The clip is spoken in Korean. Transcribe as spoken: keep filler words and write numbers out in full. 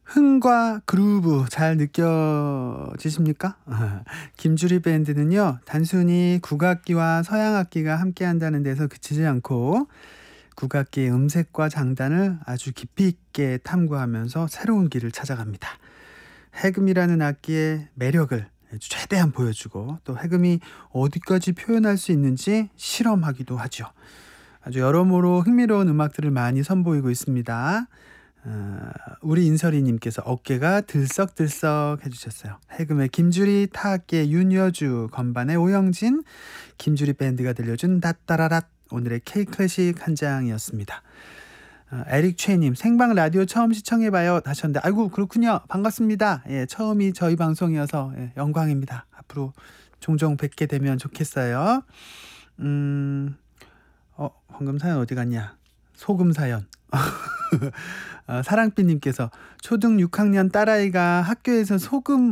흥과 그루브 잘 느껴지십니까? 김주리 밴드는요, 단순히 국악기와 서양악기가 함께한다는 데서 그치지 않고 국악기의 음색과 장단을 아주 깊이 있게 탐구하면서 새로운 길을 찾아갑니다. 해금이라는 악기의 매력을 최대한 보여주고 또 해금이 어디까지 표현할 수 있는지 실험하기도 하죠. 아주 여러모로 흥미로운 음악들을 많이 선보이고 있습니다. 어, 우리 인설이님께서 어깨가 들썩들썩 해주셨어요. 해금의 김주리, 타악기의 윤여주, 건반의 오영진, 김주리 밴드가 들려준 닷따라랏, 오늘의 K클래식 한 장이었습니다. 어, 에릭 최님, 생방 라디오 처음 시청해봐요 하셨는데, 아이고 그렇군요. 반갑습니다. 예, 처음이 저희 방송이어서 예, 영광입니다. 앞으로 종종 뵙게 되면 좋겠어요. 음, 어, 방금 사연 어디 갔냐? 소금 사연. 어, 사랑비님께서 초등 육 학년 딸아이가 학교에서 소금